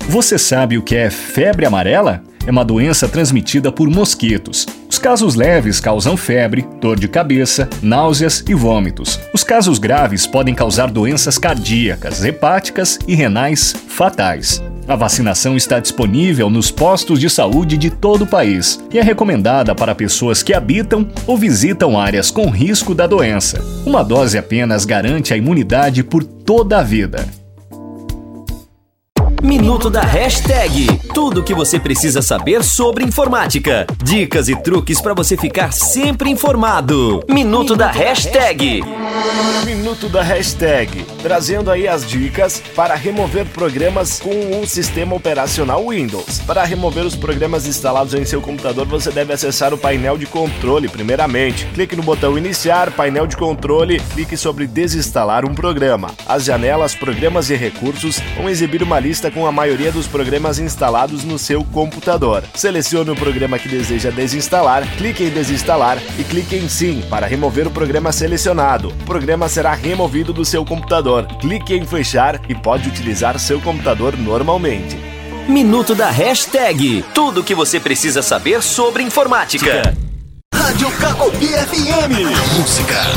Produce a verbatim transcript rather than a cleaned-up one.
Você sabe o que é febre amarela? É uma doença transmitida por mosquitos. Os casos leves causam febre, dor de cabeça, náuseas e vômitos. Os casos graves podem causar doenças cardíacas, hepáticas e renais fatais. A vacinação está disponível nos postos de saúde de todo o país e é recomendada para pessoas que habitam ou visitam áreas com risco da doença. Uma dose apenas garante a imunidade por toda a vida. Minuto da Hashtag. Tudo o que você precisa saber sobre informática. Dicas e truques para você ficar sempre informado. Minuto da Hashtag. Minuto da Hashtag. Trazendo aí as dicas para remover programas com um sistema operacional Windows. Para remover os programas instalados em seu computador, você deve acessar o painel de controle primeiramente. Clique no botão Iniciar, painel de controle, clique sobre Desinstalar um programa. As janelas Programas e Recursos vão exibir uma lista com a maioria dos programas instalados no seu computador. Selecione o programa que deseja desinstalar, clique em Desinstalar e clique em Sim para remover o programa selecionado. O programa será removido do seu computador. Clique em Fechar e pode utilizar seu computador normalmente. Minuto da Hashtag. Tudo o que você precisa saber sobre informática. Rádio Cacobi F M. Música,